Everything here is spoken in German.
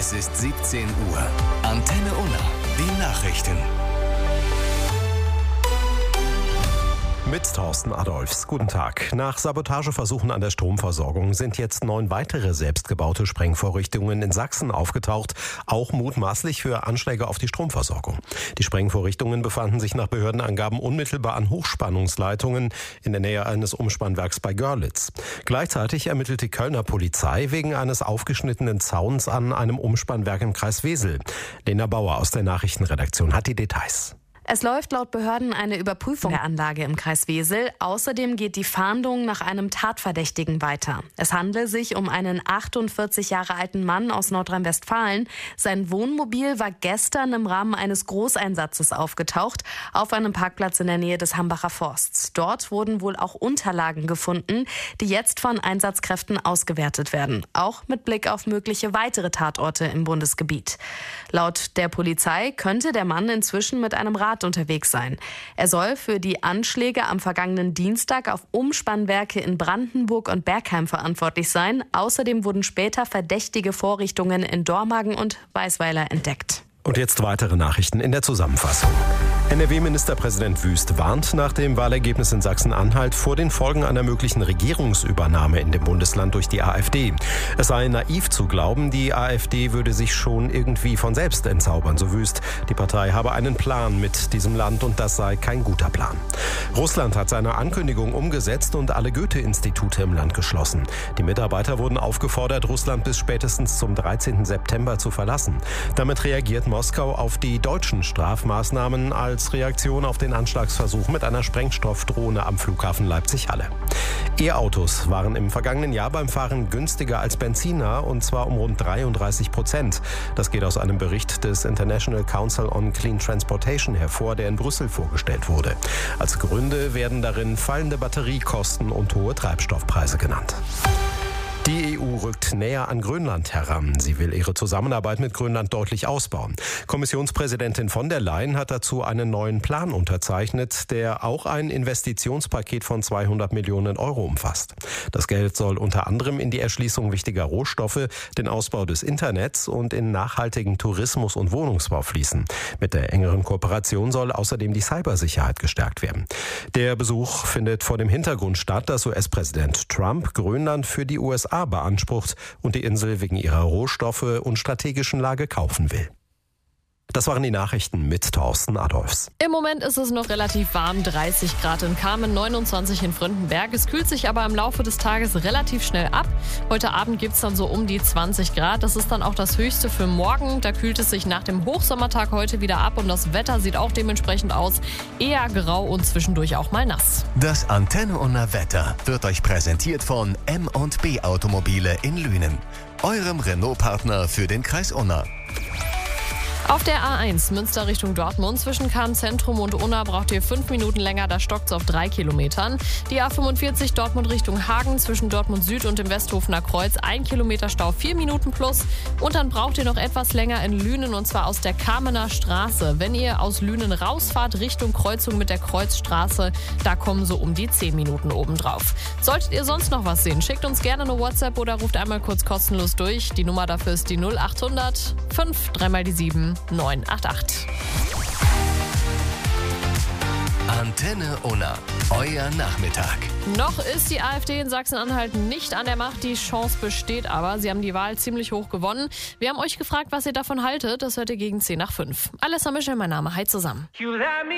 Es ist 17 Uhr. Antenne Unna. Die Nachrichten. Mit Thorsten Adolfs. Guten Tag. Nach Sabotageversuchen an der Stromversorgung sind jetzt 9 weitere selbstgebaute Sprengvorrichtungen in Sachsen aufgetaucht, auch mutmaßlich für Anschläge auf die Stromversorgung. Die Sprengvorrichtungen befanden sich nach Behördenangaben unmittelbar an Hochspannungsleitungen in der Nähe eines Umspannwerks bei Görlitz. Gleichzeitig ermittelt die Kölner Polizei wegen eines aufgeschnittenen Zauns an einem Umspannwerk im Kreis Wesel. Lena Bauer aus der Nachrichtenredaktion hat die Details. Es läuft laut Behörden eine Überprüfung der Anlage im Kreis Wesel. Außerdem geht die Fahndung nach einem Tatverdächtigen weiter. Es handelt sich um einen 48 Jahre alten Mann aus Nordrhein-Westfalen. Sein Wohnmobil war gestern im Rahmen eines Großeinsatzes aufgetaucht auf einem Parkplatz in der Nähe des Hambacher Forsts. Dort wurden wohl auch Unterlagen gefunden, die jetzt von Einsatzkräften ausgewertet werden. Auch mit Blick auf mögliche weitere Tatorte im Bundesgebiet. Laut der Polizei könnte der Mann inzwischen mit einem Rad unterwegs sein. Er soll für die Anschläge am vergangenen Dienstag auf Umspannwerke in Brandenburg und Bergheim verantwortlich sein. Außerdem wurden später verdächtige Vorrichtungen in Dormagen und Weisweiler entdeckt. Und jetzt weitere Nachrichten in der Zusammenfassung. NRW-Ministerpräsident Wüst warnt nach dem Wahlergebnis in Sachsen-Anhalt vor den Folgen einer möglichen Regierungsübernahme in dem Bundesland durch die AfD. Es sei naiv zu glauben, die AfD würde sich schon irgendwie von selbst entzaubern, so Wüst. Die Partei habe einen Plan mit diesem Land und das sei kein guter Plan. Russland hat seine Ankündigung umgesetzt und alle Goethe-Institute im Land geschlossen. Die Mitarbeiter wurden aufgefordert, Russland bis spätestens zum 13. September zu verlassen. Damit reagiert Moskau auf die deutschen Strafmaßnahmen als Reaktion auf den Anschlagsversuch mit einer Sprengstoffdrohne am Flughafen Leipzig-Halle. E-Autos waren im vergangenen Jahr beim Fahren günstiger als Benziner, und zwar um rund 33%. Das geht aus einem Bericht des International Council on Clean Transportation hervor, der in Brüssel vorgestellt wurde. Als Gründe werden darin fallende Batteriekosten und hohe Treibstoffpreise genannt. Die EU rückt näher an Grönland heran. Sie will ihre Zusammenarbeit mit Grönland deutlich ausbauen. Kommissionspräsidentin von der Leyen hat dazu einen neuen Plan unterzeichnet, der auch ein Investitionspaket von 200 Millionen Euro umfasst. Das Geld soll unter anderem in die Erschließung wichtiger Rohstoffe, den Ausbau des Internets und in nachhaltigen Tourismus- und Wohnungsbau fließen. Mit der engeren Kooperation soll außerdem die Cybersicherheit gestärkt werden. Der Besuch findet vor dem Hintergrund statt, dass US-Präsident Trump Grönland für die USA beansprucht und die Insel wegen ihrer Rohstoffe und strategischen Lage kaufen will. Das waren die Nachrichten mit Thorsten Adolfs. Im Moment ist es noch relativ warm, 30 Grad in Kamen, 29 in Fründenberg. Es kühlt sich aber im Laufe des Tages relativ schnell ab. Heute Abend gibt es dann so um die 20 Grad. Das ist dann auch das Höchste für morgen. Da kühlt es sich nach dem Hochsommertag heute wieder ab und das Wetter sieht auch dementsprechend aus. Eher grau und zwischendurch auch mal nass. Das Antenne Unna Wetter wird euch präsentiert von M&B Automobile in Lünen, eurem Renault-Partner für den Kreis Unna. Auf der A1 Münster Richtung Dortmund zwischen Kahn-Zentrum und Unna braucht ihr 5 Minuten länger, da stockt es auf 3 Kilometern. Die A45 Dortmund Richtung Hagen zwischen Dortmund Süd und dem Westhofener Kreuz 1 Kilometer Stau, 4 Minuten plus. Und dann braucht ihr noch etwas länger in Lünen und zwar aus der Kamener Straße. Wenn ihr aus Lünen rausfahrt Richtung Kreuzung mit der Kreuzstraße, da kommen so um die 10 Minuten obendrauf. Solltet ihr sonst noch was sehen, schickt uns gerne eine WhatsApp oder ruft einmal kurz kostenlos durch. Die Nummer dafür ist die 0800 5 3 mal die 7 988. Antenne Unna, euer Nachmittag. Noch ist die AfD in Sachsen-Anhalt nicht an der Macht. Die Chance besteht aber. Sie haben die Wahl ziemlich hoch gewonnen. Wir haben euch gefragt, was ihr davon haltet. Das hört ihr gegen 10 nach 5. Alessa Michel, mein Name. Hi zusammen.